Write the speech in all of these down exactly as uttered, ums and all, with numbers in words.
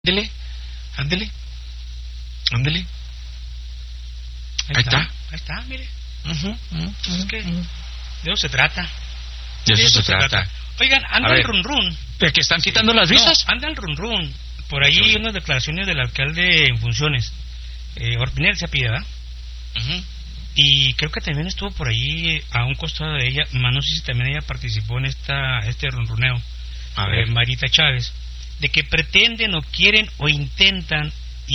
Ándele, ándele, ándele. Ahí, Ahí está. está. Ahí está, mire. Uh-huh, uh-huh, Es que uh-huh. de eso se trata. De eso, eso se, se trata. trata. Oigan, anda el run run. ¿De que están quitando las visas? No, anda el run run. Por ahí sí. Unas declaraciones del alcalde en funciones. Eh, Orpinel se pide, ¿verdad? Uh-huh. Y creo que también estuvo por ahí a un costado de ella. No sé si también ella participó en esta este runruneo. A ver. Eh, Marita Chávez. De que pretenden o quieren o intentan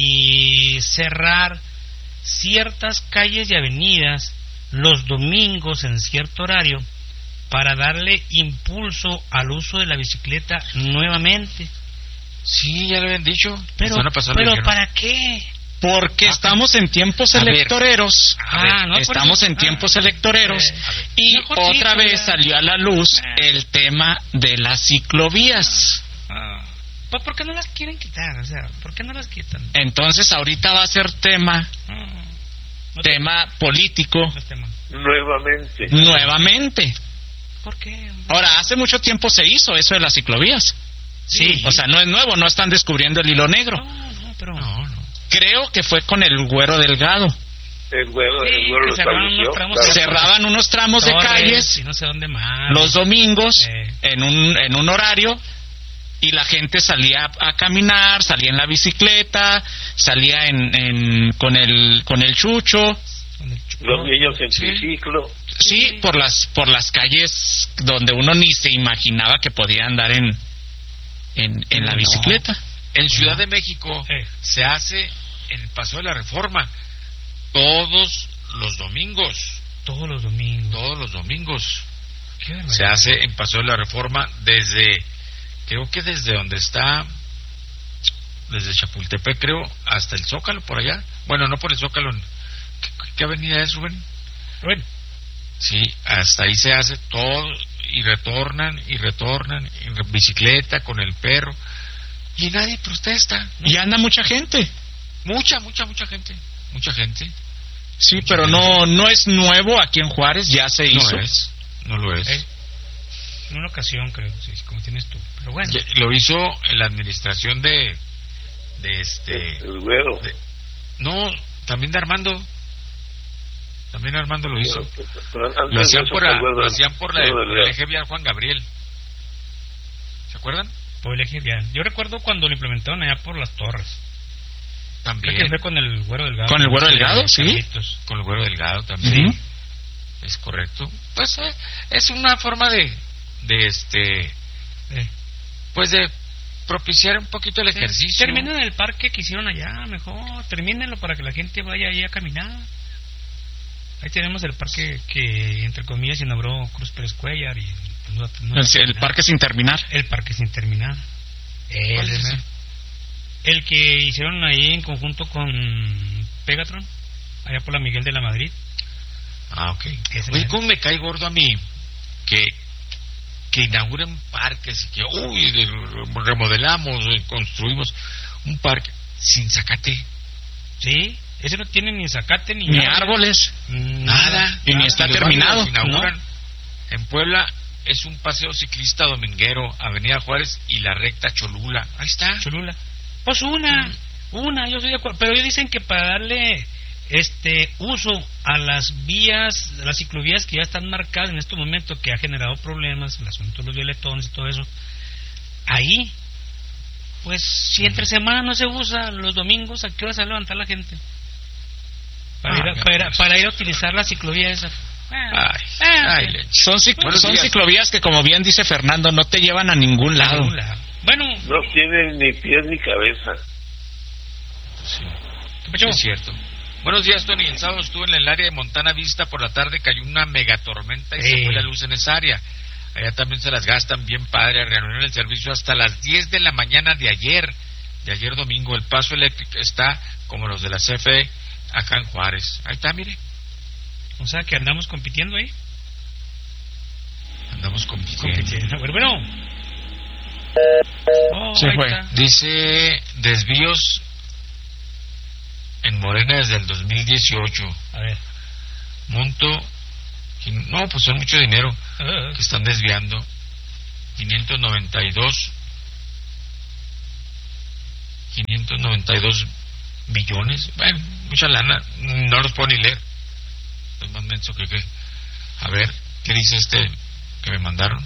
y cerrar ciertas calles y avenidas los domingos en cierto horario para darle impulso al uso de la bicicleta nuevamente. Sí, ya lo habían dicho. Pero, pero ¿para qué? Porque ah, estamos en tiempos electoreros. Ah, no, estamos en tiempos ah, electoreros. Eh, y otra sí, vez salió a la luz ah. el tema de las ciclovías. Ah. Pues ¿por qué no las quieren quitar? O sea, ¿por qué no las quitan? Entonces ahorita va a ser tema, no, no tema te... político. No es tema. Nuevamente. Nuevamente. ¿Por qué? Ahora, hace mucho tiempo se hizo eso de las ciclovías. Sí. O sea, no es nuevo, no están descubriendo el hilo negro. No, no, pero... No, no. Creo que fue con el Güero Delgado. El Güero, sí, el güero lo cerraban, unos tramos, claro. cerraban unos tramos Torres, de calles y no sé dónde más. Los domingos eh. en un en un horario y la gente salía a, a caminar, salía en la bicicleta, salía en, en con el con el chucho. Con el chucho. Los niños en triciclo. Sí, sí, por las por las calles donde uno ni se imaginaba que podía andar en en, en la bicicleta. No. En Ciudad de México eh. se hace en el Paso de la Reforma todos los domingos. Todos los domingos. Todos los domingos. Qué se hace en Paso de la Reforma desde, creo que desde donde está, desde Chapultepec, creo, hasta el Zócalo, por allá. Bueno, no por el Zócalo. ¿Qué, qué avenida es, Rubén? Rubén. Sí, hasta ahí se hace todo y retornan y retornan en bicicleta con el perro. Y nadie protesta. ¿No? Y anda mucha gente. Mucha, mucha, mucha gente. Mucha gente. Sí, mucha pero gente. no no es nuevo aquí en Juárez, ya se hizo. No es, no lo es. ¿Eh? En una ocasión, creo, sí, como tienes tú. Pero bueno. Ya, lo hizo en la administración de... de este... El Güero. De, no, también de Armando. También Armando lo hizo. Pero, pero, pero lo hacían por, a, Güero, lo hacían por la, Güero, el eje vial Juan Gabriel. ¿Se acuerdan? Por el eje vial. Yo recuerdo cuando lo implementaron allá por las Torres. También. Creo que fue con el Güero Delgado. ¿Con el Güero Delgado? Sí. Carlitos. Con el Güero Delgado también. Sí. Es correcto. Pues eh, es una forma de... de este... Eh. Pues de propiciar un poquito el sí. ejercicio. Terminen el parque que hicieron allá, mejor. Termínenlo para que la gente vaya ahí a caminar. Ahí tenemos el parque que, entre comillas, inauguró Cruz Pérez Cuellar. Y, no, no el, el parque sin terminar. El parque sin terminar. El, es el que hicieron ahí en conjunto con Pegatron, allá por la Miguel de la Madrid. Ah, ok. Oye, ¿cómo me cae gordo a mí que que inauguren parques y que, uy, remodelamos, construimos un parque sin zacate? Sí, ese no tiene ni zacate ni, ni árboles, nada, y nada, ni está y terminado. Inauguran. ¿No? En Puebla es un paseo ciclista dominguero, Avenida Juárez y la recta Cholula. Ahí está. Cholula. Pues una, sí. una, yo estoy de acuerdo. Pero ellos dicen que para darle este uso a las vías, las ciclovías que ya están marcadas en este momento, que ha generado problemas, el asunto de los violetones y todo eso, ahí, pues si entre semana no se usa, los domingos, ¿a qué hora se va a levantar la gente? Para, ah, ir, a, para, para ir a utilizar la ciclovía esa. Ah, ay, ay, ay, son cic bueno, son ciclovías que, como bien dice Fernando, no te llevan a ningún lado. A ningún lado. Bueno, no tienen ni pies ni cabeza. Sí, es cierto. Buenos días, Tony. El sábado estuve en el área de Montana Vista. Por la tarde cayó una megatormenta y eh. se fue la luz en esa área. Allá también se las gastan bien padre. Reanudaron el servicio hasta las diez de la mañana de ayer, de ayer domingo. El paso eléctrico está como los de la C F E acá en Juárez. Ahí está, mire. O sea, que andamos compitiendo ahí. Andamos compitiendo. compitiendo. Bueno, bueno. Oh, se fue. Está. Dice desvíos en Morena desde el dos mil dieciocho. A ver. Monto. No, pues son mucho dinero Uh-huh. que están desviando. quinientos noventa y dos doscientos noventa y dos billones. Bueno, mucha lana. No los puedo ni leer. Es más menso que qué. A ver, ¿qué dice este que me mandaron?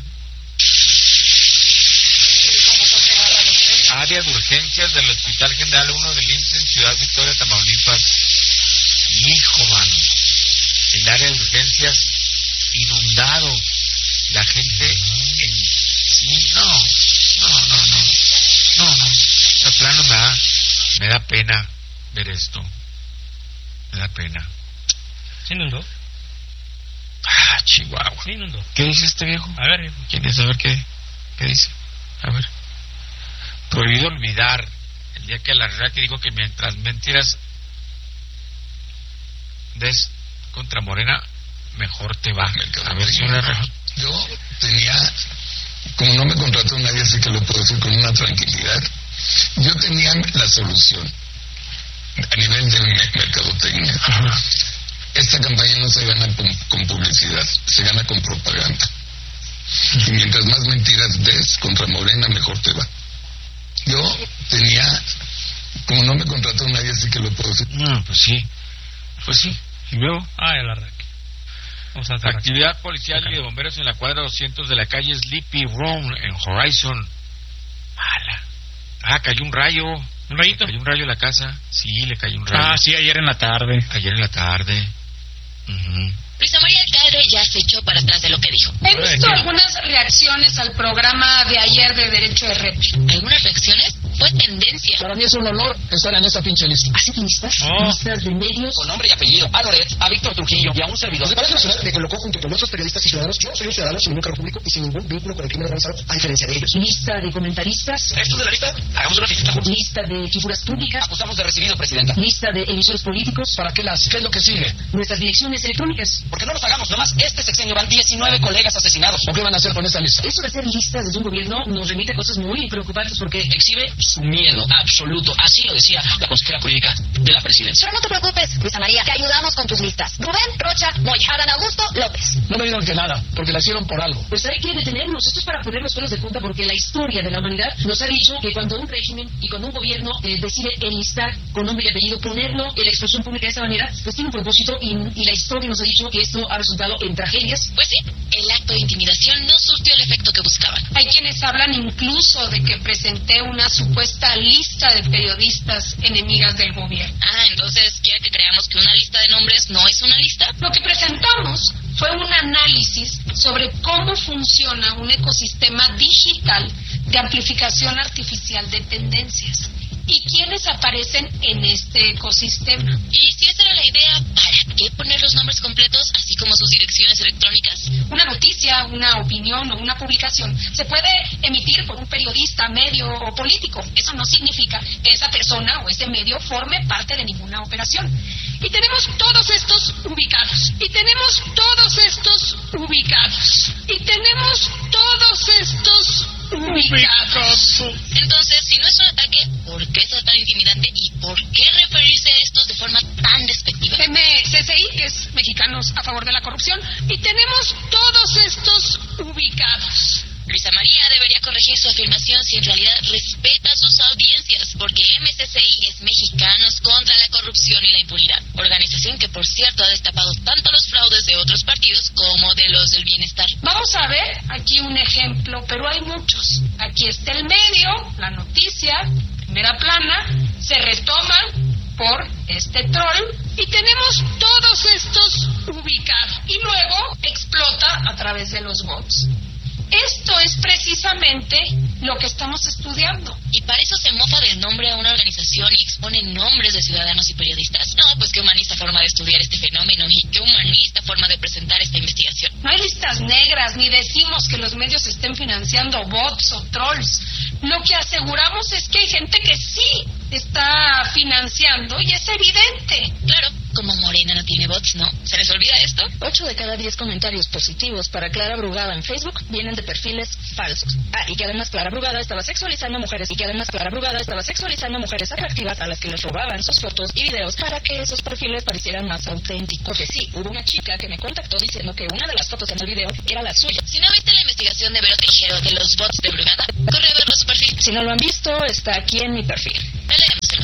Área de urgencias del Hospital General uno del I M S S en Ciudad Victoria, Tamaulipas. Hijo, mano. El área de urgencias inundado. La gente en... Sí, no, no, no, no. No, no. De plano me da, me da pena ver esto. Me da pena. ¿Se inundó? Ah, Chihuahua. Se inundó. ¿Qué dice este viejo? A ver, viejo. ¿Quién es? A ver qué, qué dice. A ver. Prohibido olvidar el día que la realidad que dijo que mientras mentiras des contra Morena, mejor te va. A ver, señora Rejo. Yo tenía, como no me contrató nadie, así que lo puedo decir con una tranquilidad, yo tenía la solución a nivel de mercadotecnia. Ajá. Esta campaña no se gana con, con publicidad, se gana con propaganda. Y mientras más mentiras des contra Morena, mejor te va. Yo tenía, como no me contrató nadie, así que lo puedo decir. No, pues sí, pues sí. Y luego, ah, el arranque. actividad policial y de bomberos en la cuadra doscientos de la calle Sleepy Road en Horizon. Mala. Ah, cayó un rayo. ¿Un rayito? Cayó un rayo en la casa. Sí, le cayó un rayo. Ah, sí, ayer en la tarde. Ayer en la tarde. Uh-huh. Luisa María Alcalde ya se echó para atrás de lo que dijo. He visto algunas reacciones al programa de ayer de Derecho de Réplica. ¿Algunas reacciones? Fue tendencia. Para mí es un honor estar en esa pinche lista. ¿Así listas? Oh. ¿Listas de medios? Con nombre y apellido. A Loret, a Víctor Trujillo y a un servidor. El Palacio Nacional me colocó junto con otros periodistas y ciudadanos. Yo soy un ciudadano sin ningún cargo público y sin ningún vínculo con el crimen organizado, a diferencia de ellos. ¿Lista de comentaristas? ¿Esto de la lista? Hagamos una fiesta. ¿Lista de figuras públicas? Acusamos de recibido, presidenta. ¿Lista de emisores políticos? ¿Para qué las? ¿Qué es lo que sigue? Nuestras direcciones electrónicas. Porque no nos hagamos nomás. Este sexenio van diecinueve colegas asesinados. ¿O qué van a hacer con esa lista? Eso de hacer listas desde un gobierno nos remite a cosas muy preocupantes porque exhibe su miedo absoluto. Así lo decía la consejera jurídica de la presidencia. Pero no te preocupes, Luisa María, te ayudamos con tus listas. Rubén, Rocha, Moya, Adán Augusto, López. No me digan que nada, porque la hicieron por algo. Pues hay que detenernos. Esto es para poner los pelos de punta porque la historia de la humanidad nos ha dicho que cuando un régimen y cuando un gobierno eh, decide enlistar con nombre y apellido, ponerlo en la exposición pública de esa manera, pues tiene un propósito y, y la historia nos ha dicho que esto ha resultado en tragedias. Pues sí, el acto de intimidación no surtió el efecto que buscaban. Hay quienes hablan incluso de que presenté una supuesta lista de periodistas enemigas del gobierno. Ah, entonces, ¿quiere que creamos que una lista de nombres no es una lista? Lo que presentamos fue un análisis sobre cómo funciona un ecosistema digital de amplificación artificial de tendencias y quiénes aparecen en este ecosistema. Y si esa era la idea, ¿para qué poner los nombres completos, así como sus direcciones electrónicas? Una noticia, una opinión o una publicación se puede emitir por un periodista, medio o político. Eso no significa que esa persona o ese medio forme parte de ninguna operación. Y tenemos todos estos ubicados. Y tenemos todos estos ubicados. Y tenemos todos estos ubicados. Entonces, si no es un ataque, ¿por qué es tan intimidante y por qué referirse a estos de forma tan despectiva? M C C I, que es Mexicanos a Favor de la Corrupción, y tenemos todos estos ubicados. Luisa María debería corregir su afirmación si en realidad respeta sus audiencias, porque M C C I es Mexicanos contra la Corrupción y la Impunidad, organización que por cierto ha destapado tanto los fraudes de otros partidos como de los del bienestar. Vamos a ver aquí un ejemplo, pero hay muchos. Aquí está el medio, la noticia, primera plana, se retoman por este troll y tenemos todos estos ubicados y luego explota a través de los bots. Esto es precisamente lo que estamos estudiando. ¿Y para eso se mofa del nombre a una organización y expone nombres de ciudadanos y periodistas? No, pues qué humanista forma de estudiar este fenómeno y qué humanista forma de presentar esta investigación. No hay listas negras, ni decimos que los medios estén financiando bots o trolls. Lo que aseguramos es que hay gente que sí está financiando y es evidente. Claro, como Morena no tiene bots, ¿no? ¿Se les olvida esto? Ocho de cada diez comentarios positivos para Clara Brugada en Facebook vienen de perfiles falsos. Ah, y que además Clara Brugada estaba sexualizando a mujeres y que además Clara Brugada estaba sexualizando a mujeres atractivas a las que les robaban sus fotos y videos para que esos perfiles parecieran más auténticos. Porque sí, hubo una chica que me contactó diciendo que una de las fotos en el video era la suya. Si no viste la investigación de Vero Tejero de los bots de Brugada, corre a verlo a su perfil. Si no lo han visto, está aquí en mi perfil. Leemos el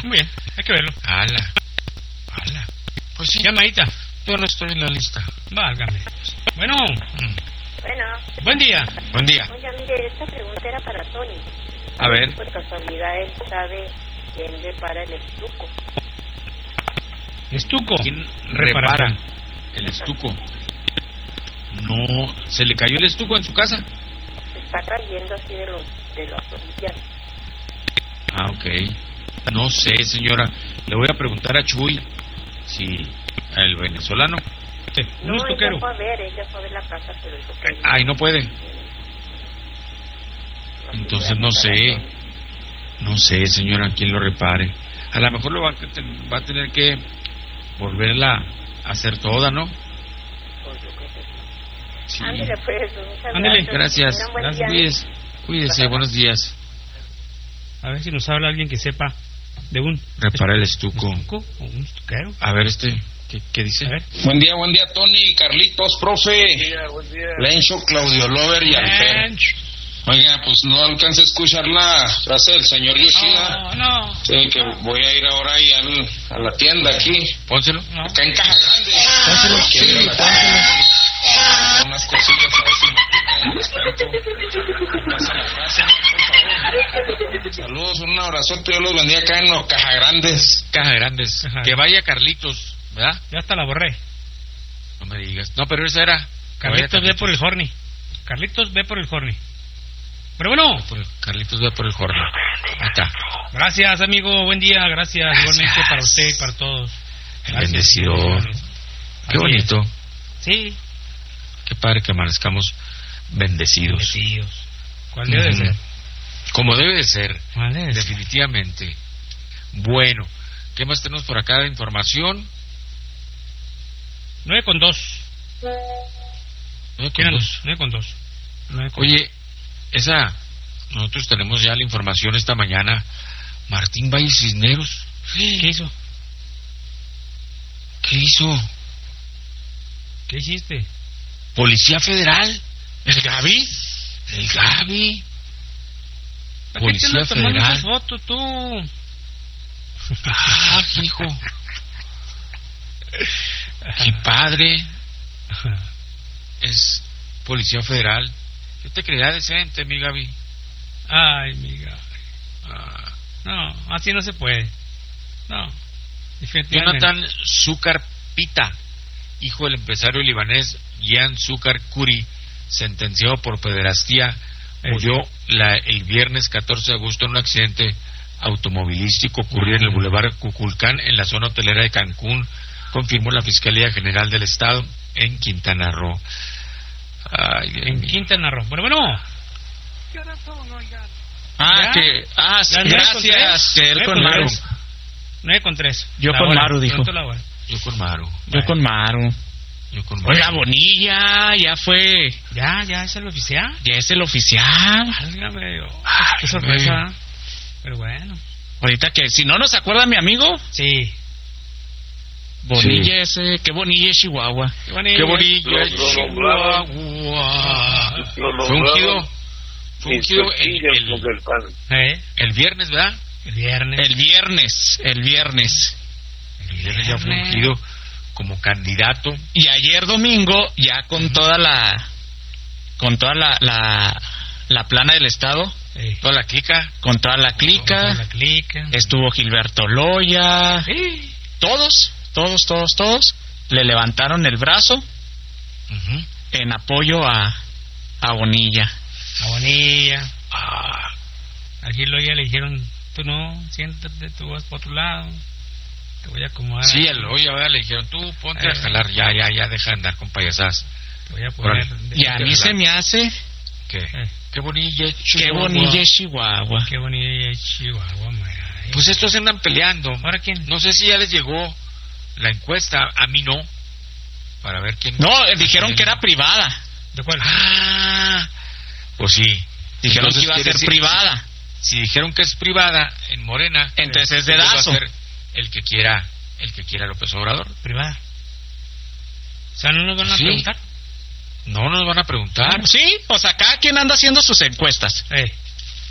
Muy bien, hay que verlo. Ala, ala. Pues sí. Llamadita. Yo no estoy en la lista. Válgame. Bueno. Mm. Bueno. Buen día. Buen día. Oiga, mire, esta pregunta era para Tony. A ver. Por casualidad, él sabe quién repara el estuco. Estuco. ¿Quién repara el estuco? No, ¿se le cayó el estuco en su casa? Se está cayendo así de, los, de las orillas. Ah, ok. No sé, señora. Le voy a preguntar a Chuy si el venezolano. Sí, No, un estuquero. ella fue a ver, ella fue a ver la casa, pero dijo que... Ay, no puede. Entonces no sé. No sé, señora, quién lo repare. A lo mejor lo va a, va a tener que volverla a hacer toda, ¿no? Pues yo creo que sí. Sí. Ándale, pues, muchas Ándale. gracias. Gracias. Tengan buen Gracias. día. Cuídese. Cuídese. Buenos días. A ver si nos habla alguien que sepa de un Repara el estuco. estuco o un estuquero. A ver, este, ¿qué, qué dice? A ver. Buen día, buen día, Tony, Carlitos, profe. Buen día, buen día. Lencho, Claudio Lover y Alfer. Bench. Oiga, pues no alcancé a escuchar la frase del señor Yoshida. No, no. Sí, que voy a ir ahora ahí al, a la tienda aquí. Pónselo. No. Acá en Caja Grande. Pónselo. Quiero ir a Sí, la pónselo. tienda. Unas cosillas a ver si me descuento. Pasa la frase, por favor. Saludos, un abrazote. Yo los vendía acá en los Caja Grandes. Caja Grandes. Ajá. Que vaya Carlitos, ¿verdad? Ya hasta la borré. No me digas. No, pero esa era. Carlitos ve por el horny. Carlitos ve por el horny. Pero bueno. Por el- Carlitos ve por el jornal. Ahí está. Gracias, amigo. Buen día. Gracias, Gracias. igualmente para usted y para todos. El Gracias. bendecido. Bendiciones. Qué Así bonito. es. Sí, Qué padre que amanezcamos bendecidos. bendecidos. ¿Cuál debe de Ujú. ser? Como debe de ser. ¿Cuál debe de ser? Definitivamente. Bueno, ¿qué más tenemos por acá de información? Nueve con dos. Nueve con ¿Quién dos. Nueve con dos. Nueve con Oye, esa, nosotros tenemos ya la información esta mañana. Martín Valle Cisneros. ¿Qué hizo? ¿Qué hizo? ¿Qué hiciste? Policía Federal. ¿El Gaby? El Gaby. ¿Para qué te Policía andas tomando Federal. esas fotos tú? Ah, hijo. Mi padre es Policía Federal. Yo te creía decente, mi Gaby. Ay, miga. Ah, No, así no se puede. No. Definitivamente. Jonathan Zúcar Pita, hijo del empresario libanés Gian Zúcar Kuri, sentenciado por pederastía, murió la, el viernes catorce de agosto en un accidente automovilístico ocurrido en el Boulevard Cuculcán, en la zona hotelera de Cancún, confirmó la Fiscalía General del Estado en Quintana Roo. Ay, Dios En mío. Quintana Roo. Bueno, bueno. Ah, ¿Ya? que, ah, ¿Las nueve con gracias, tres? que él Nueve con con Maru. tres. nueve con tres. Yo La con hora, Maru, dijo. pronto la hora. Yo con Maru. Yo con Maru. Yo con Maru. Oiga, Bonilla, ya fue, Ya, ya es el oficial. ya es el oficial. Válgame Dios. Ay, Qué sorpresa. Pero bueno. Ahorita que, si no nos acuerda mi amigo, Sí. Bonilla ese, qué Bonilla es Chihuahua. Qué bonito. Qué bonito, Lo- lo Chihuahua. Lo Fue ungido, nombraron fue ungido el, tortillas el, con el pan. ¿Eh? el viernes, ¿verdad? El viernes. El viernes, el viernes. El viernes ya fue Viernes. ungido como candidato. Y ayer domingo, ya con toda la, con toda la, la, la plana del estado, Sí. Toda la clica. con toda la clica, La clica. estuvo Gilberto Loya, Sí. todos, todos, todos, todos, le levantaron el brazo Ujú. en apoyo a, a Bonilla. La bonilla. Ah, Aquí lo ya le dijeron, tú no, siéntate, tú vas por tu lado. Te voy a acomodar. sí, aquí, el hoy ahora le dijeron, tú ponte Eh. a jalar, ya, ya, ya, deja de andar con payasadas. Te voy a poner. Órale. Y a mí se me hace, ¿Qué? Eh. Qué bonilla, qué Chihuahua. Bonilla es Chihuahua. Qué bonilla es Chihuahua, man. Pues estos se andan peleando. ¿Ahora quién? No sé si ya les llegó la encuesta, a mí no. Para ver quién. No, eh, dijeron que era privada. ¿De cuál? Ah, pues sí. Dijeron Entonces que iba a quiere ser decir- privada. Si dijeron que es privada en Morena, Entonces es entonces va a dedazo. ser el que quiera, el que quiera López Obrador. Privada. O sea, no nos van a Sí. preguntar. No nos van a preguntar. Sí, o sea, cada quien anda haciendo sus encuestas. Eh.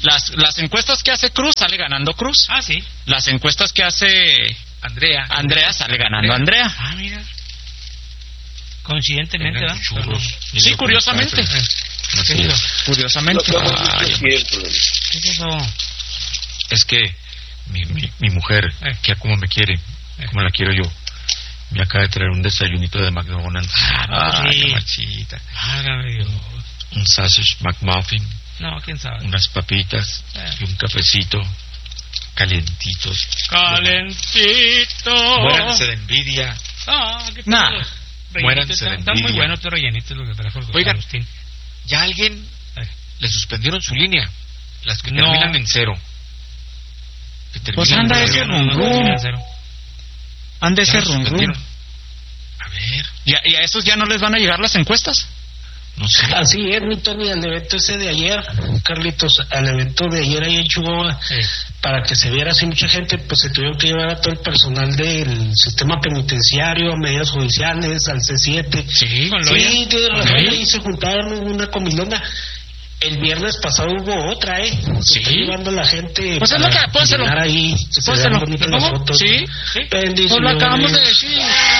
Las, las encuestas que hace Cruz sale ganando Cruz. Ah, sí. Las encuestas que hace Andrea. Andrea sale ganando Andrea. Ah, mira. Coincidentemente, ¿verdad? Sí, curiosamente. Sí, curiosamente. Ay, ¿qué es eso? Es que mi, mi, mi mujer, eh. que como me quiere, eh. como la quiero yo, me acaba de traer un desayunito de McDonald's. Ah, Ay, sí. qué machita. Hágame Dios. Un sausage McMuffin. No, quién sabe. Unas papitas eh. y un cafecito calentitos. Calentito. Muéranse de envidia. Ah, qué Nah. Muéranse de Está envidia. muy bueno, te rellenito lo que trajo el Oigan, Agustín. ya alguien eh. le suspendieron su línea. Las que No. terminan en cero. Que Pues terminan anda en ese cero. rum rum. Anda Ya ese los rum rum. suspendieron. A ver, ¿Y a, ¿Y a esos ya no les van a llegar las encuestas? no sé. Así es, mi Tony, al evento ese de ayer, Carlitos, al evento de ayer ahí en Chihuahua, Sí. para que se viera así mucha gente, pues se tuvieron que llevar a todo el personal del sistema penitenciario, a medidas judiciales, al C siete. Sí, con lo Sí, de razón, Sí. ahí se juntaron una comilona. El viernes pasado hubo otra, ¿eh? Se Sí. está llevando la gente Pues es lo para que- pónselo. llenar ahí, se Pónselo. vean bonitas las ¿Cómo? fotos. Sí, sí. Bendiciones. Pues lo acabamos de decir.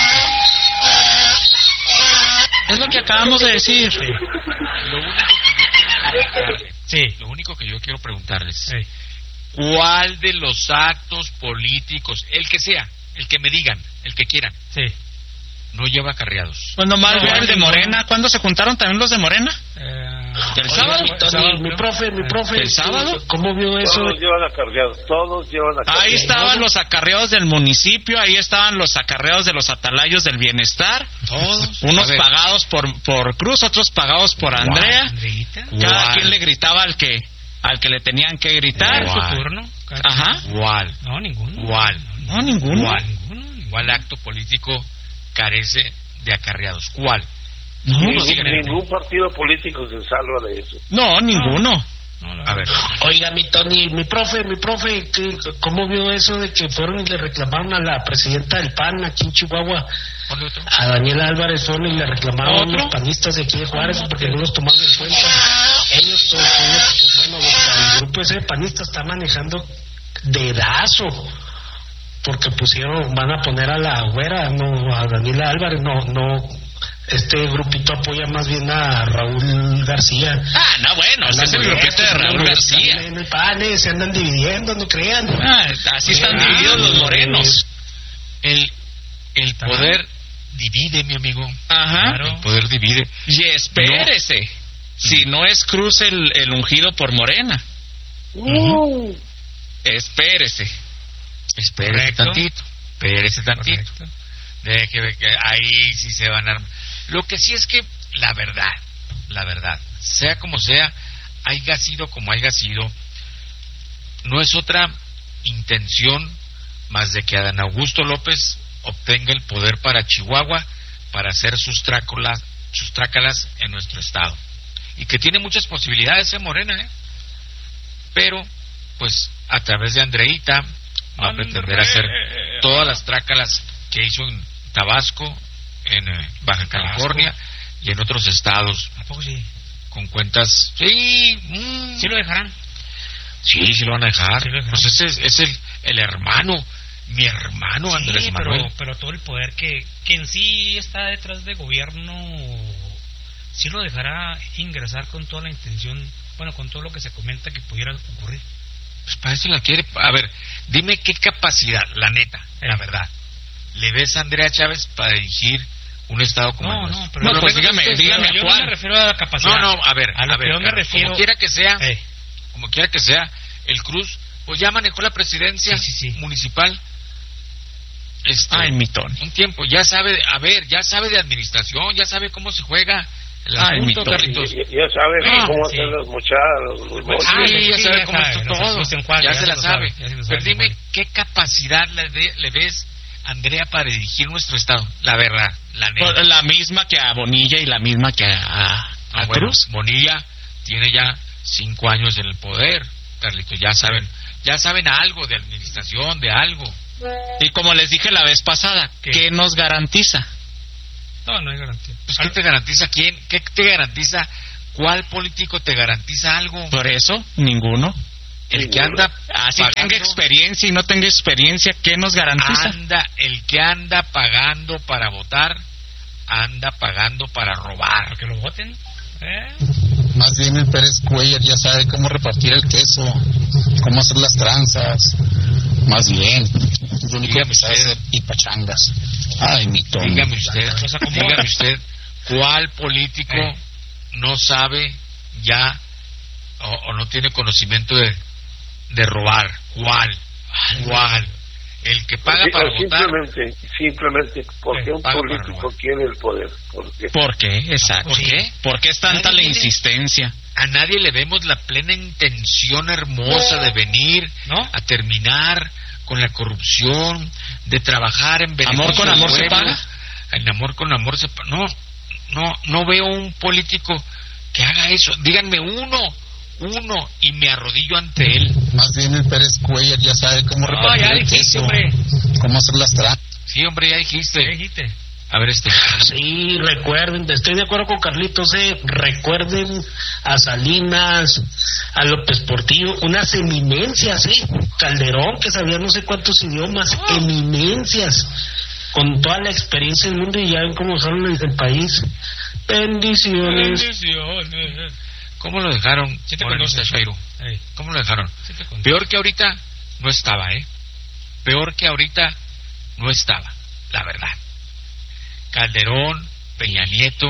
Es lo que acabamos de decir. Sí. Sí. Lo único que yo quiero preguntarles, Sí. ¿cuál de los actos políticos, el que sea, el que me digan, el que quieran, Sí. no lleva acarreados? Pues nomás No, veo el de ninguno. Morena. ¿Cuándo se juntaron también los de Morena? Eh, ¿El Oiga, sábado? mi Tony, sábado, mi creo. profe, mi profe, ¿El sábado? ¿cómo vio eso? Todos llevan acarreados, todos llevan acarreados. Ahí estaban los acarreados del municipio, ahí estaban los acarreados de los atalayos del bienestar. Todos. Unos A ver, pagados por por Cruz, otros pagados por Andrea. Andreita. Cada Guau. quien le gritaba al que al que le tenían que gritar. Guau. Su turno. Cada- Ajá. ¿Cuál? No, ninguno. ¿Cuál? No, ninguno. ¿Cuál? Ninguno, ninguno. ¿Cuál acto político carece de acarreados? ¿Cuál? No, Ningún, sí, ningún partido político se salva de eso. no, ninguno. No, no, A ver, Oiga, mi Tony, mi profe, mi profe, ¿qué- ¿cómo vio eso de que fueron y le reclamaron a la presidenta del P A N aquí en Chihuahua, ponle otro. a Daniela Álvarez, fueron y le reclamaron a ¿Otro? unos panistas de aquí de Juárez porque no los tomaron en cuenta? Ellos, todos, ellos, bueno, los- el grupo ese de panistas está manejando dedazo, porque pusieron, van a poner a la güera, no, a Daniela Álvarez, no, no, este grupito apoya más bien a Raúl García. Ah, no, bueno, ese es el grupito de Raúl García. En el P A N se andan dividiendo, no crean. Ah, así están Ah, divididos los morenos. El, el poder divide, mi amigo. Ajá. El poder divide. Y espérese, si no es Cruz el, el ungido por Morena. Uh, Espérese. Espérese Correcto. tantito. Espérese tantito. Correcto. Deje ver que ahí sí se van a armar. Lo que sí es que la verdad, la verdad, sea como sea, haya sido como haya sido, no es otra intención más de que Adán Augusto López obtenga el poder para Chihuahua para hacer sus trácolas, sus trácalas en nuestro estado. Y que tiene muchas posibilidades en Morena, ¿eh? Pero, pues, a través de Andreita va a pretender hacer todas las trácalas que hizo en Tabasco, en eh, Baja California y en otros estados ¿A poco sí? con cuentas. Sí, mm, ¿Sí lo dejarán? sí, sí lo van a dejar. Sí lo dejarán. Pues ese es, es el, el hermano, mi hermano Andrés Sí, Manuel. pero, pero todo el poder que, que en sí está detrás de gobierno, sí lo dejará ingresar con toda la intención, bueno, con todo lo que se comenta que pudiera ocurrir. Pues para eso la quiere. A ver, dime qué capacidad, la neta, Eh. la verdad, le ves a Andrea Chávez para dirigir un estado como el No, nuestro? no, pero No, lo pues menos dígame, es que- dígame yo no cuál. me refiero a la capacidad. No, no, a ver, a lo a que ver, yo me a ver, refiero. como quiera que sea, Eh, como quiera que sea, el Cruz, pues ya manejó la presidencia Sí, sí, sí. municipal. Este, Ay, mi Tony. un tiempo, ya sabe, a ver, ya sabe de administración, ya sabe cómo se juega el Ay, mi asunto, Tony. Carlitos. ya, ya sabes Ah, cómo sí. hacer las mochadas, los, los Pues Ah, sí, sí, ya sí, sabe ya cómo sabe, está no se- todo, no se enjuaga, ya, ya se se la lo sabe. sabe, ya se lo sabe, Pero dime, Samuel. ¿qué capacidad le, de- le ves, Andrea, para dirigir nuestro estado? La verdad, la neta. Pues, la misma que a Bonilla y la misma que a, a, a Ah, bueno, Cruz. Bonilla tiene ya cinco años en el poder, Carlitos, ya saben, ya saben algo de administración, de algo. Y como les dije la vez pasada, ¿Qué? ¿qué nos garantiza? no, no hay garantía. Pues, ¿qué te garantiza quién? ¿Qué te garantiza? ¿Cuál político te garantiza algo? Por eso, ninguno. el que anda así pagando, tenga experiencia y no tenga experiencia, ¿qué nos garantiza? Anda, el que anda pagando para votar, anda pagando para robar. Que lo voten. ¿Eh? Más bien el Pérez Cuellar ya sabe cómo repartir el queso, cómo hacer las tranzas. Más bien, lo único que sabe hacer y pachangas. Ay, mi Tony. Dígame usted, dígame usted, ¿cuál político eh. no sabe ya o, o no tiene conocimiento de, de robar? ¿Cuál? ¿Cuál? El que paga sí, para simplemente, votar. Simplemente porque un político quiere el poder. ¿Por qué? ¿Por qué? Exacto. ¿Por qué? ¿Por qué es tanta la insistencia? A nadie le vemos la plena intención hermosa no. de venir ¿no? a terminar con la corrupción, de trabajar en beneficio. ¿Amor con amor se paga? En amor con amor se paga. No, no, no veo un político que haga eso. Díganme uno. Uno y me arrodillo ante él. Más bien el Pérez Cuellar ya sabe cómo no, repartir ya el dijiste, queso, hombre. cómo hacer las tranzas. Sí, hombre, ya dijiste. ¿Qué dijiste? A ver este. Sí, recuerden, estoy de acuerdo con Carlitos, eh, recuerden a Salinas, a López Portillo, unas eminencias, eh, Calderón, que sabía no sé cuántos idiomas, oh. eminencias, con toda la experiencia del mundo, y ya ven cómo son los del país. Bendiciones. Bendiciones. ¿Cómo lo dejaron? Sí Hey. ¿Cómo lo dejaron? Sí Peor que ahorita no estaba, ¿eh? Peor que ahorita no estaba, la verdad. Calderón, Peña Nieto,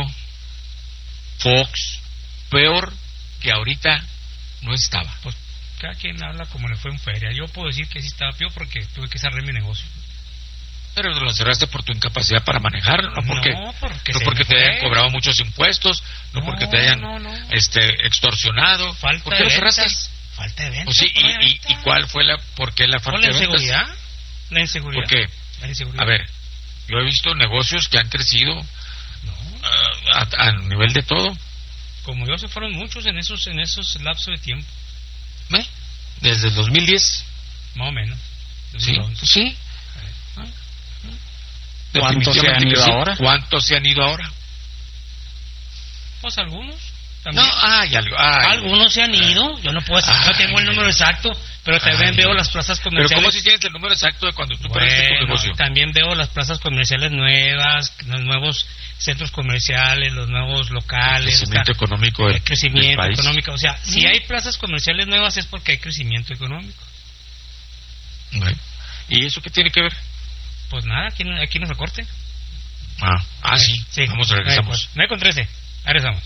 Fox, peor que ahorita no estaba. Pues cada quien habla como le fue en feria. Yo puedo decir que sí estaba peor porque tuve que cerrar mi negocio. Pero lo cerraste por tu incapacidad para manejar, no porque no porque, no porque te hayan cobrado muchos impuestos, no, no porque te hayan no, no. este extorsionado. Falta ¿Por qué de lo cerraste? Falta de ventas. Pues sí, y, y, ¿y cuál fue la por qué la falta la de ventas? inseguridad? La inseguridad. ¿Por qué? La inseguridad. A ver, yo he visto negocios que han crecido no. uh, a, a nivel de todo. Como yo se fueron muchos en esos en esos lapsos de tiempo. ¿Eh? Desde el dos mil diez. Más o menos. Sí, sí. ¿Cuántos se han ido sí. ahora? ¿Cuántos se han ido ahora? Pues algunos. También. No, hay algo. Ay, algunos se han ido. Yo no puedo decir, no tengo el número exacto, pero también ay, veo las plazas comerciales. Pero ¿cómo si tienes el número exacto de cuando tú bueno, perdiste tu negocio? También veo las plazas comerciales nuevas, los nuevos centros comerciales, los nuevos locales. El crecimiento está, económico del, el crecimiento del país. económico. O sea, si hay plazas comerciales nuevas es porque hay crecimiento económico. Okay. ¿Y eso qué tiene que ver? Pues nada, aquí no, aquí no recorte. Ah, ah sí. sí. Vamos, regresamos. nueve con trece. Ahí regresamos.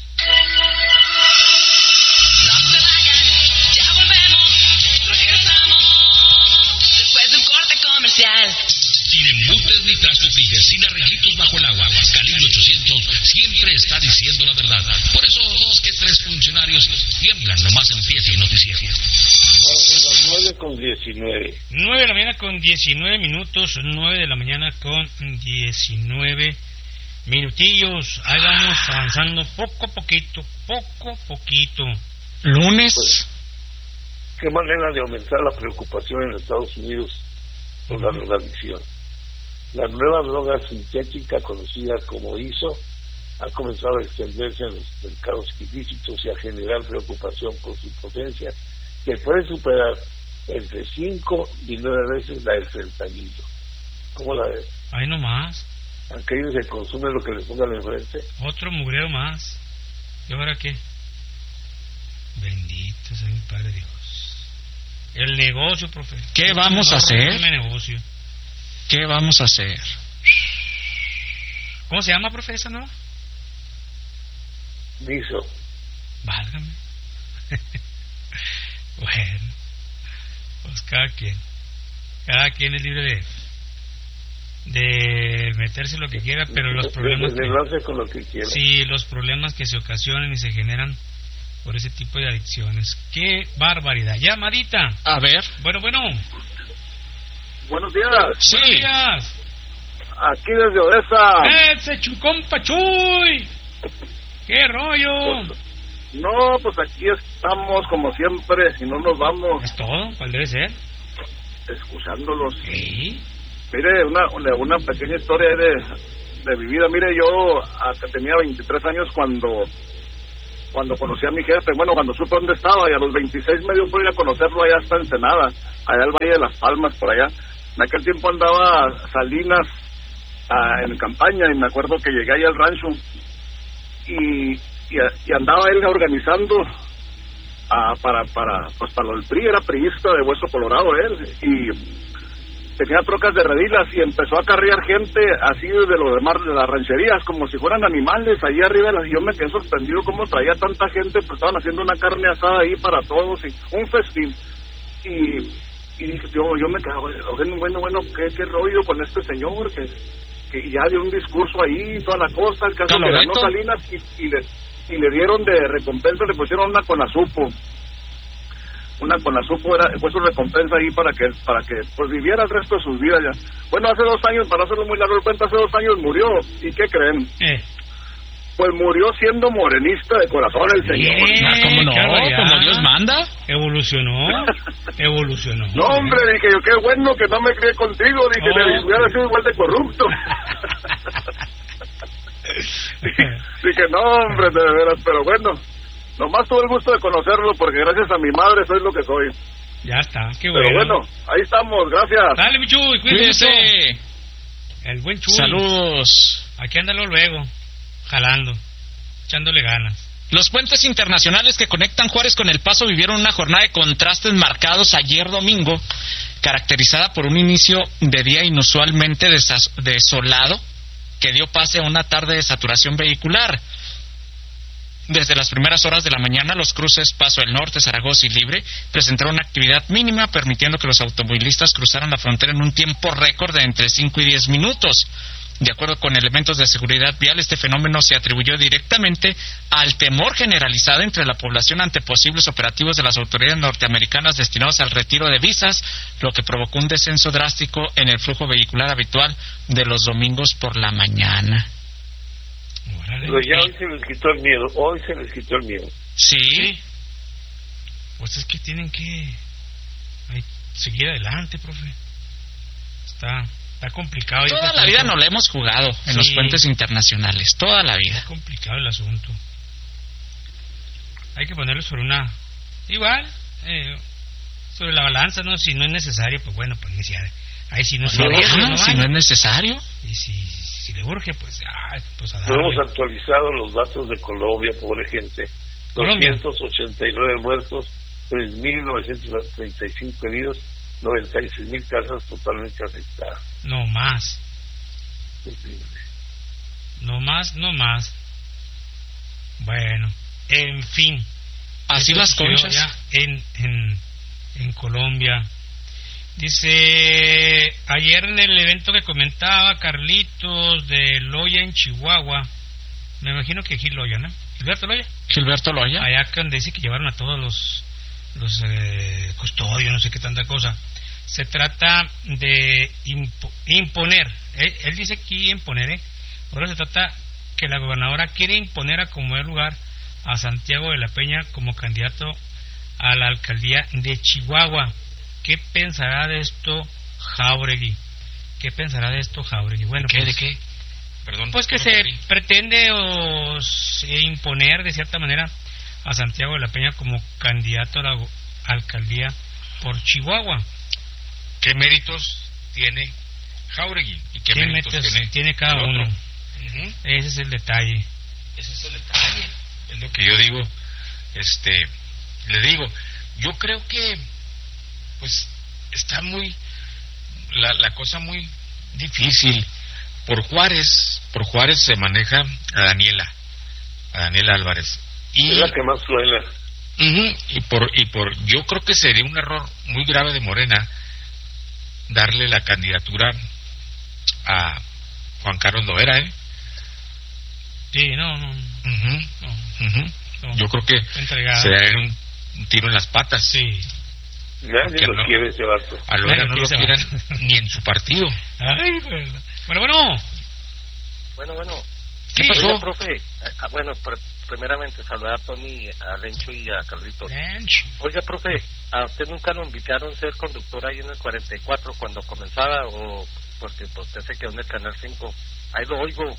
No se vayan, ya volvemos, regresamos después de un corte comercial. Sin embutes ni trastufillas, sin arreglitos bajo el agua, Aguascalientes ochocientos siempre está diciendo la verdad. Por eso dos que tres funcionarios tiemblan nomás empieza el noticiero. nueve con diecinueve. nueve de la mañana con diecinueve minutos, nueve de la mañana con diecinueve minutillos. Ahí vamos avanzando poco a poquito, poco a poquito. Lunes. Pues, ¿qué manera de aumentar la preocupación en Estados Unidos por la drogadicción? La nueva droga sintética conocida como I S O ha comenzado a extenderse en los mercados ilícitos y a generar preocupación por su potencia, que puede superar entre cinco y nueve veces la del fentanilo. ¿Cómo la ves? Ahí nomás. Aquellos que consumen lo que les pongan enfrente. Otro mugrero más. ¿Y ahora qué? Bendito sea mi Padre Dios. El negocio, profe. ¿Qué vamos a hacer? Negocio. ¿Qué vamos a hacer? ¿Cómo se llama, profe, esa nueva? I S O. Válgame. Bueno, pues cada quien, cada quien es libre de de meterse lo que quiera, pero los problemas de, de, de que, con lo que quiera. Sí, los problemas que se ocasionan y se generan por ese tipo de adicciones. ¡Qué barbaridad! ¡Llamadita! A ver. Bueno, bueno. Buenos días. Sí. Buenos días. Aquí desde Odessa. ¡Ese chucón pachuy! ¡Qué rollo! Pues, no, pues aquí estamos como siempre, si no nos vamos. ¿Es todo? ¿Cuál debe ser? Escuchándolos. ¿Sí? Mire, una, una, una pequeña historia de, de mi vida. Mire, yo hasta tenía veintitrés años cuando cuando conocí a mi jefe, bueno, cuando supe dónde estaba, y a los veintiséis me dio por ir a conocerlo allá hasta Ensenada, allá al Valle de las Palmas, por allá. En aquel tiempo andaba Salinas ah, en campaña, y me acuerdo que llegué ahí al rancho, y, y, y andaba él organizando ah, para, para, pues para el P R I, era priista de Hueso Colorado él, y tenía trocas de redilas y empezó a carrear gente así de los demás de las rancherías como si fueran animales ahí arriba. Y yo me quedé sorprendido cómo traía tanta gente, pues estaban haciendo una carne asada ahí para todos y un festín. Y, y dije, yo, yo me quedé, bueno, bueno, bueno, ¿qué, qué rollo con este señor? Que, que ya dio un discurso ahí, toda la cosa, el caso que ganó Salinas y, y, le, y le dieron de recompensa, le pusieron una Conazupo. Una Conazupo era, fue su recompensa ahí para que para que pues viviera el resto de sus vidas ya. Bueno, hace dos años, para hacerlo muy largo el cuento, hace dos años murió. ¿Y qué creen? Eh. Pues murió siendo morenista de corazón el señor. Eh, ah, ¿Cómo no? ¿Como Dios manda? Evolucionó. Evolucionó. No, hombre, dije yo, qué bueno que no me crié contigo. Dije, oh. le hubiera sido igual de corrupto. dije, dije, no, hombre, de veras, pero bueno. Nomás tuve el gusto de conocerlo porque gracias a mi madre soy lo que soy. Ya está, qué bueno. Pero bueno, ahí estamos, gracias. Dale, mi Chuy, cuídese. El buen Chuy. Saludos. Aquí ándalo luego, jalando, echándole ganas. Los puentes internacionales que conectan Juárez con El Paso vivieron una jornada de contrastes marcados ayer domingo, caracterizada por un inicio de día inusualmente desas- desolado, que dio pase a una tarde de saturación vehicular. Desde las primeras horas de la mañana, los cruces Paso del Norte, Zaragoza y Libre presentaron una actividad mínima, permitiendo que los automovilistas cruzaran la frontera en un tiempo récord de entre cinco y diez minutos. De acuerdo con elementos de seguridad vial, este fenómeno se atribuyó directamente al temor generalizado entre la población ante posibles operativos de las autoridades norteamericanas destinados al retiro de visas, lo que provocó un descenso drástico en el flujo vehicular habitual de los domingos por la mañana. Pero ya hoy se les quitó el miedo, hoy se les quitó el miedo. Sí. Pues es que tienen que ay, seguir adelante, profe. Está, está complicado. Toda la vida nos la hemos jugado en sí. los puentes internacionales, toda la vida. Está complicado el asunto. Hay que ponerlo sobre una... Igual, eh, sobre la balanza, ¿no? Si no es necesario, pues bueno, pues ya... Ahí si no, no, no, no, no si no es necesario. Y si... si le urge, pues, ah, pues a darle. No hemos actualizado los datos de Colombia, pobre gente. doscientos ochenta y nueve muertos, tres mil novecientos treinta y cinco heridos, noventa y seis mil casas totalmente afectadas. No más. Sí. No más, no más. Bueno, en fin. Así las cosas. Ya en, en, en Colombia. Dice, ayer en el evento que comentaba Carlitos de Loya en Chihuahua, me imagino que Gil Loya, ¿no? Gilberto Loya. Gilberto Loya. Allá donde dice que llevaron a todos los, los eh, custodios, no sé qué tanta cosa. Se trata de impo- imponer, él, él dice aquí imponer, ¿eh? Ahora se trata que la gobernadora quiere imponer a como el lugar a Santiago de la Peña como candidato a la alcaldía de Chihuahua. ¿Qué pensará de esto Jáuregui? ¿Qué pensará de esto Jáuregui? Bueno, ¿Qué, pues, ¿De qué? Perdón. Pues que se pretende o se imponer de cierta manera a Santiago de la Peña como candidato a la alcaldía por Chihuahua. ¿Qué méritos tiene Jáuregui? ¿Y qué, ¿Qué méritos, méritos tiene, tiene cada uno? Uh-huh. Ese es el detalle. Ese es el detalle. Es lo que yo digo. Este, le digo, yo creo que pues está muy la, la cosa muy difícil. Por Juárez, por Juárez se maneja a Daniela, a Daniela Álvarez. Y, es la que más suena. Uh-huh, y por y por yo creo que sería un error muy grave de Morena darle la candidatura a Juan Carlos Lovera, ¿eh? Sí, no, no. Uh-huh, no, uh-huh. no yo creo que entregada. sería un, un tiro en las patas. Sí. Nadie lo no, quiere ese vato. A Lovera no lo quieran ni en su partido. Ay, bueno, bueno. Bueno, bueno. ¿Qué pasó? Oiga, profe, ah, bueno, pr- primeramente saludar a Tony, a Lencho y a Carlitos. Lencho. Oiga, profe, ¿a usted nunca lo invitaron a ser conductor ahí en el cuarenta y cuatro cuando comenzaba? O porque pues, usted se quedó en el Canal cinco. Ahí lo oigo.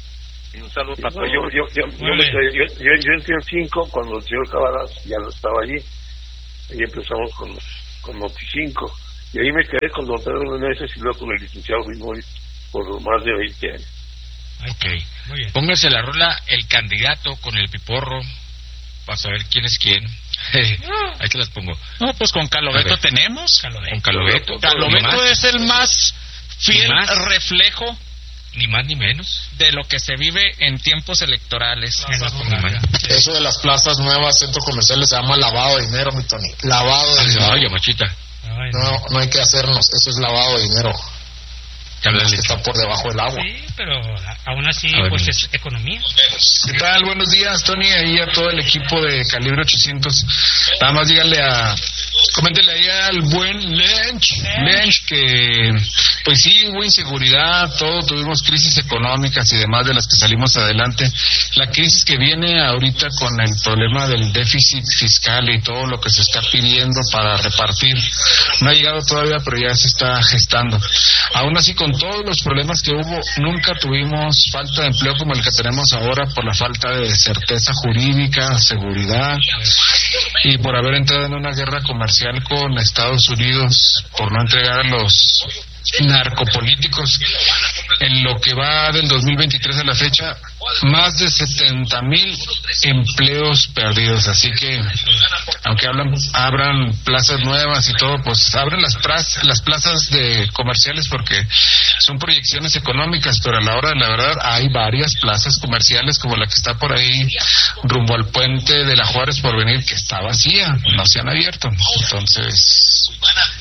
Y un saludo para No, todos. yo, yo, yo, yo, me quedé- yo, yo, yo entré en cinco cuando el señor Cabaras ya no estaba allí. Ahí empezamos con, con Noti cinco. Y ahí me quedé con don Pedro Meneses y luego con el licenciado Grimoy por más de veinte años. Ok. Muy bien. Póngase la rola El Candidato con el Piporro para saber quién es quién. Ahí te las pongo. No, pues con Calobeto tenemos. Calobeto. Con Calobeto. Calobeto es el más fiel más. reflejo, ni más ni menos, de lo que se vive en tiempos electorales. Eso de las plazas nuevas, centros comerciales, se llama lavado de dinero, mi Tony. Lavado de dinero. Oye, machita. No, no hay que hacernos, eso es lavado de dinero. Que está por debajo del agua. Sí, pero aún así, ver, pues es economía. ¿Qué tal? Buenos días, Tony, ahí a todo el equipo de Calibre ochocientos. Nada más díganle a... Coméntele ahí al buen Lench, Lench, que pues sí, hubo inseguridad, todo, tuvimos crisis económicas y demás de las que salimos adelante. La crisis que viene ahorita con el problema del déficit fiscal y todo lo que se está pidiendo para repartir, no ha llegado todavía, pero ya se está gestando. Aún así, con todos los problemas que hubo, nunca tuvimos falta de empleo como el que tenemos ahora por la falta de certeza jurídica, seguridad y por haber entrado en una guerra comercial con Estados Unidos, por no entregar a los narcopolíticos. En lo que va del dos mil veintitrés a la fecha, más de setenta mil empleos perdidos. Así que, aunque hablan, abran plazas nuevas y todo, pues abren las, plazas, las plazas de comerciales porque son proyecciones económicas, pero a la hora de la verdad hay varias plazas comerciales como la que está por ahí rumbo al puente de la Juárez Porvenir, que está vacía, no se han abierto. Entonces,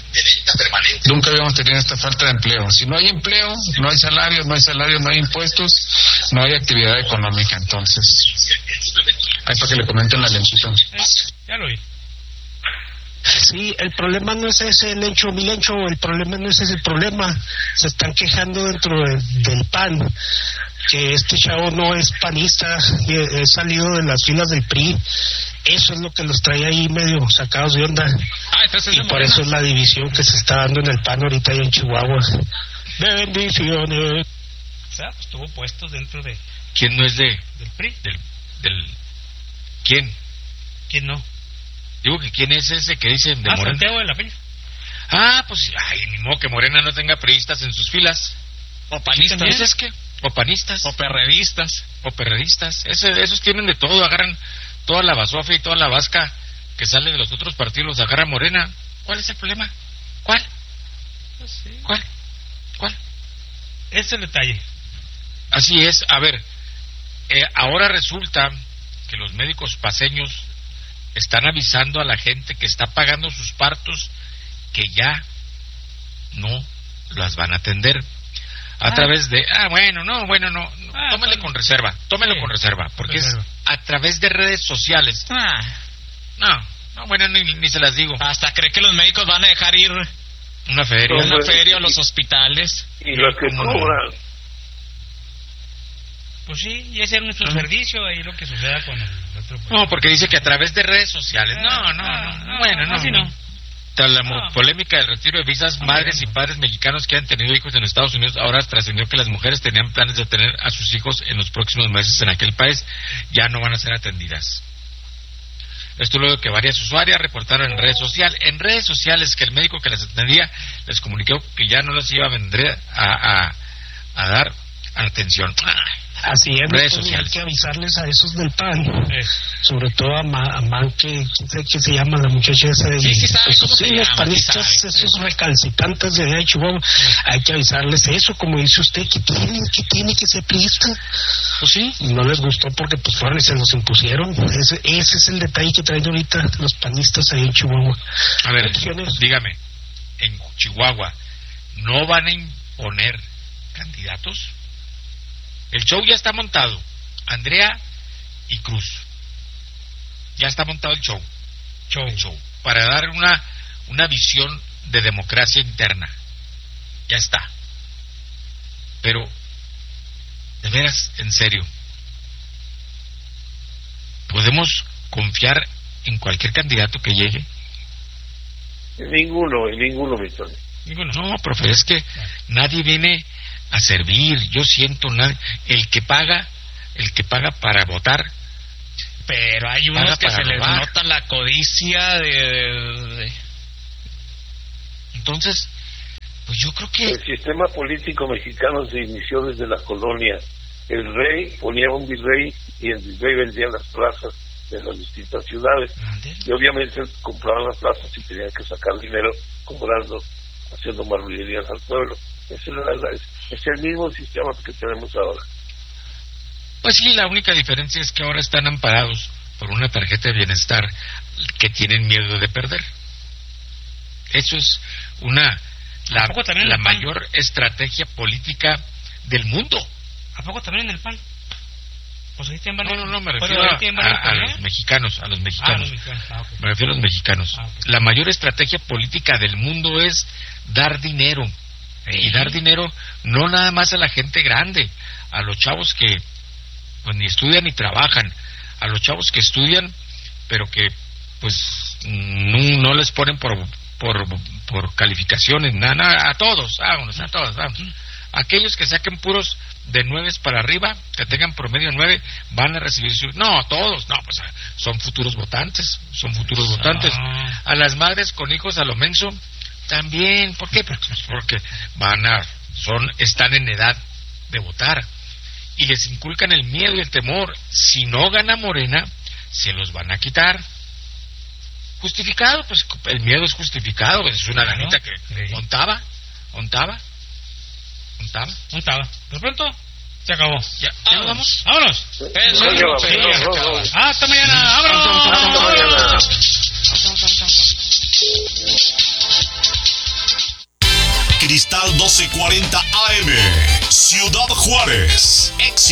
nunca habíamos tenido esta falta de empleo. Si no hay empleo, no hay salario, no hay salario, no hay impuestos, no hay actividad económica. Entonces, ahí para que le comenten la Lenchito. Ya lo oí. Sí, el problema no es ese, Lencho, mi Lencho, el problema no es ese, el problema se están quejando dentro de, del P A N, que este chavo no es panista, y es salido de las filas del P R I. Eso es lo que los trae ahí medio sacados de onda. Ah, entonces y es por Morena. eso es la división que se está dando en el P A N ahorita ahí en Chihuahua. Bendiciones. O sea, pues tuvo puestos dentro de ¿Quién no es de? del P R I. Del, del... ¿Quién? ¿Quién no? Digo que ¿quién es ese que dicen de Ah, Morena? Santiago de la Peña. Ah, pues, ay, ni modo que Morena no tenga priistas en sus filas. O panistas. ¿Ese es qué? O panistas. O perredistas. O perredistas. Ese, esos tienen de todo, agarran toda la basofia y toda la vasca que sale de los otros partidos, los agarra Morena. ¿Cuál es el problema? ¿Cuál? Pues sí. ¿Cuál? ¿Cuál? Ese es el detalle. Así es. A ver, eh, ahora resulta que los médicos paceños están avisando a la gente que está pagando sus partos que ya no las van a atender a ah. través de ah bueno no bueno no, no ah, tómele bueno. con reserva tómelo sí. con reserva porque reserva. Es a través de redes sociales. ah. no no bueno ni, ni se las digo. Hasta cree que los médicos van a dejar ir una feria una no, feria a y, los hospitales y los que cobran. Pues sí, y ese es nuestro uh-huh. servicio, ahí lo que suceda con el otro. No, porque dice que a través de redes sociales. No, no, no, no bueno, no. Así no. Tras la no. polémica del retiro de visas, madres y padres mexicanos que han tenido hijos en Estados Unidos, ahora trascendió que las mujeres tenían planes de tener a sus hijos en los próximos meses en aquel país, ya no van a ser atendidas. Esto luego que varias usuarias reportaron en redes sociales, en redes sociales que el médico que las atendía les comunicó que ya no las iba a vender a, a, a dar atención. Así es, redes hay sociales. que avisarles a esos del P A N, eh. sobre todo a, Ma, a Man, que ¿qué se llama la muchacha esa de sí, sí, sabe, esos, sí, los panistas, esos eh. recalcitrantes de, de Chihuahua, eh. hay que avisarles eso, como dice usted, que tienen, que tiene que ser priista. Pues sí. Y no les gustó porque pues fueron y se los impusieron. Ese, ese es el detalle que traen ahorita los panistas ahí en Chihuahua. A ver, dígame, en Chihuahua, ¿no van a imponer candidatos? El show ya está montado. Andrea y Cruz. Ya está montado el show. Show. El show. Para dar una, una visión de democracia interna. Ya está. Pero, de veras, en serio, ¿podemos confiar en cualquier candidato que llegue? En ninguno, en ninguno, mi Tony. Ninguno. No, profe, es que nadie viene a servir. Yo siento nada. El que paga el que paga para votar. Pero hay unos que se les nota la codicia de, de, de... Entonces, pues yo creo que... El sistema político mexicano se inició desde la colonia. El rey ponía un virrey y el virrey vendía las plazas de las distintas ciudades. Y obviamente compraban las plazas y tenían que sacar dinero cobrando, haciendo marrullerías al pueblo. Ese es, es el mismo sistema que tenemos ahora. Pues sí, la única diferencia es que ahora están amparados por una tarjeta de bienestar que tienen miedo de perder. Eso es una la, la mayor estrategia política del mundo. ¿A poco también en el P A N? Pues ahí no, no, no, me refiero a, a, a los mexicanos, a los mexicanos. Ah, los mexicanos. Ah, okay. Me refiero a los mexicanos. Ah, okay. La mayor estrategia política del mundo es dar dinero. ¿Sí? Y dar dinero no nada más a la gente grande, a los chavos que pues ni estudian ni trabajan, a los chavos que estudian pero que pues no, no les ponen por por por calificaciones, nada, nada, a todos, vámonos, a todos, vamos. Aquellos que saquen puros de nueve para arriba, que tengan promedio nueve, van a recibir su... No, todos, no, pues son futuros votantes, son futuros votantes. A las madres con hijos a lo menso, también, ¿por qué? Pues porque van a, son, están en edad de votar. Y les inculcan el miedo y el temor. Si no gana Morena, se los van a quitar. Justificado, pues el miedo es justificado, pues, es una lanita que sí. ontaba, ontaba, ontaba, ontaba. De pronto se acabó. Ya, ¿ya vamos? ¡Vámonos! ¡Vámonos! ¡Hasta mañana! ¡Vámonos! ¡Hasta mañana! Cristal doce cuarenta A M, Ciudad Juárez.